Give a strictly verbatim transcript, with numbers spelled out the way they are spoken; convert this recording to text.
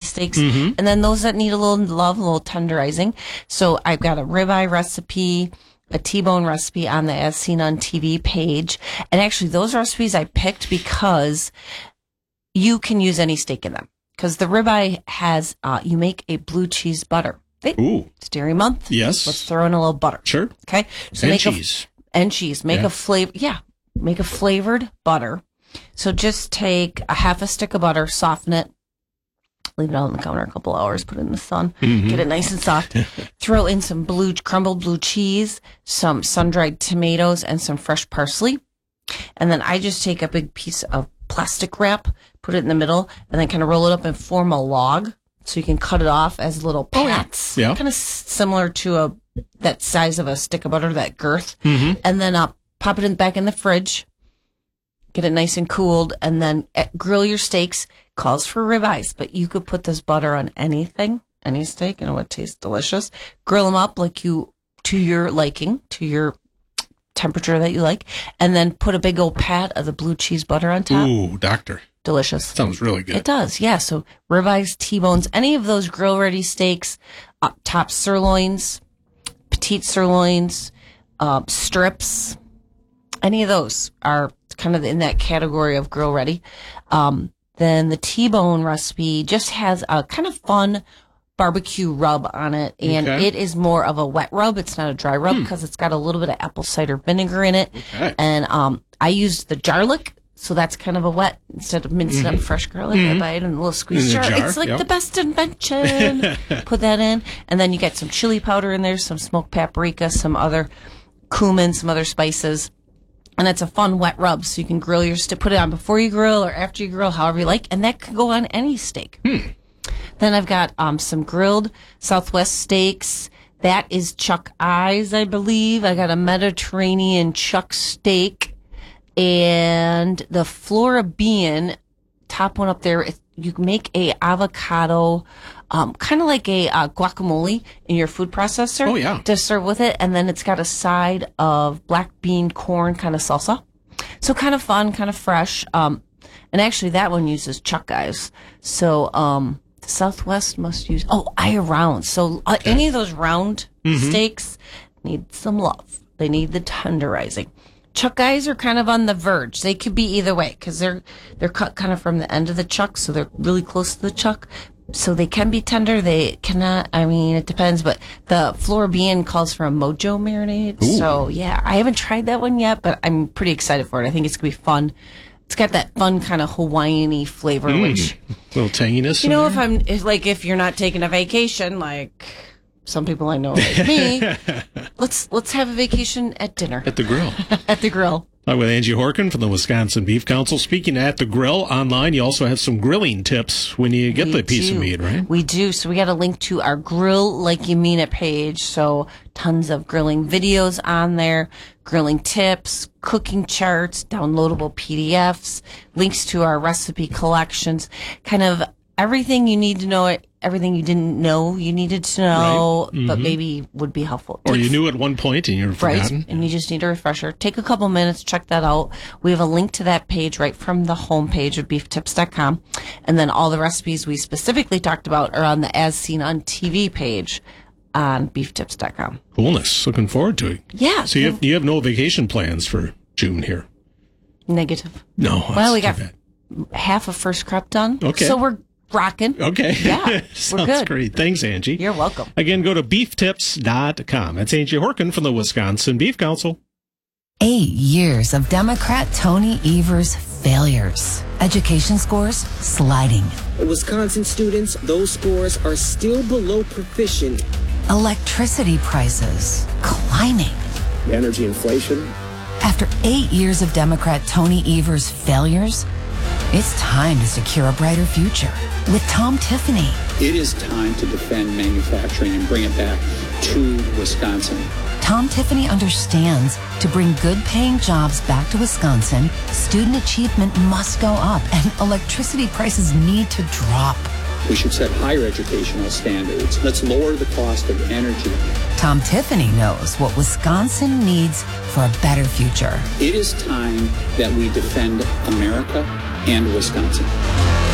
steaks. Mm-hmm. And then those that need a little love, a little tenderizing. So I've got a ribeye recipe, a T-bone recipe on the As Seen on T V page. And actually those recipes I picked because you can use any steak in them. Because the ribeye has, uh, you make a blue cheese butter. Hey, Ooh. It's dairy month. Yes. Let's throw in a little butter. Sure. Okay. So and make cheese. A, and cheese. Make Yeah. a flavor. Yeah. Make a flavored butter. So just take a half a stick of butter, soften it, leave it out on the counter a couple hours, put it in the sun, Mm-hmm. get it nice and soft. Throw in some blue crumbled blue cheese, some sun-dried tomatoes, and some fresh parsley. And then I just take a big piece of plastic wrap, put it in the middle, and then kind of roll it up and form a log. So you can cut it off as little pats. Oh, yeah. Yeah. Kind of similar to a that size of a stick of butter, that girth. Mm-hmm. And then uh, pop it in back in the fridge. Get it nice and cooled, and then uh, grill your steaks. Calls for ribeyes, but you could put this butter on anything, any steak, and it would taste delicious. Grill them up like you, to your liking, to your temperature that you like, and then put a big old pat of the blue cheese butter on top. Ooh, doctor. Delicious. Sounds really good. It does, yeah. So ribeyes, T-bones, any of those grill-ready steaks, uh, top sirloins, petite sirloins, uh, strips, any of those are kind of in that category of grill-ready. Um, then the T-bone recipe just has a kind of fun barbecue rub on it, and Okay. it is more of a wet rub. It's not a dry rub because it's got a little bit of apple cider vinegar in it. Okay. And um, I used the garlic, so that's kind of a wet instead of mincing up fresh garlic. I buy it in a little squeeze In the jar. jar, It's like yep. the best invention. Put that in, and then you get some chili powder in there, some smoked paprika, some other cumin, some other spices. And it's a fun wet rub, so you can grill your steak, put it on before you grill or after you grill, however you like, and that could go on any steak. Hmm. Then I've got um, some grilled Southwest steaks. That is chuck eyes, I believe. I got a Mediterranean chuck steak, and the Floribean top one up there. You can make a avocado, um, kind of like a uh, guacamole in your food processor. Oh, yeah. To serve with it, and then it's got a side of black bean corn kind of salsa. So kind of fun, kind of fresh. Um, and actually that one uses chuck eyes. So um, the Southwest must use oh eye round. So uh, any of those round steaks need some love. They need the tenderizing. Chuck eyes are kind of on the verge. They could be either way because they're they're cut kind of from the end of the chuck, so they're really close to the chuck. So they can be tender. They cannot. I mean, it depends. But the Floribean calls for a mojo marinade. Ooh. So yeah, I haven't tried that one yet, but I'm pretty excited for it. I think it's gonna be fun. It's got that fun kind of Hawaiian-y flavor, Mm. which little tanginess. you in know, there. if I'm if, like if you're not taking a vacation, like some people I know like me, let's let's have a vacation at dinner At the grill. at the grill. Hi, with Angie Horkin from the Wisconsin Beef Council. Speaking at the grill online, you also have some grilling tips when you get We the piece do. of meat, right? We do. So we got a link to our Grill Like You Mean It page. So tons of grilling videos on there, grilling tips, cooking charts, downloadable P D Fs, links to our recipe collections, kind of everything you need to know, everything you didn't know you needed to know, Right. but Mhm. maybe would be helpful. Or Take you knew at one point and you've Right, forgotten. and you just need a refresher. Take a couple minutes, check that out. We have a link to that page right from the homepage of beef tips dot com. And then all the recipes we specifically talked about are on the As Seen on T V page on beef tips dot com. Coolness. Looking forward to it. Yeah. So you have, you have no vacation plans for June here? Negative. No. Well, that's we too got bad. half a first crop done. Okay. So we're rocking. Okay. Yeah, we're Sounds good. great. Thanks, Angie. You're welcome. Again, go to beef tips dot com. That's Angie Horkin from the Wisconsin Beef Council. Eight years of Democrat Tony Evers' failures. Education scores sliding. Wisconsin students, those scores are still below proficient. Electricity prices climbing. Energy inflation. After eight years of Democrat Tony Evers' failures, it's time to secure a brighter future with Tom Tiffany. It is time to defend manufacturing and bring it back to Wisconsin. Tom Tiffany understands to bring good-paying jobs back to Wisconsin, student achievement must go up and electricity prices need to drop. We should set higher educational standards. Let's lower the cost of energy. Tom Tiffany knows what Wisconsin needs for a better future. It is time that we defend America and Wisconsin.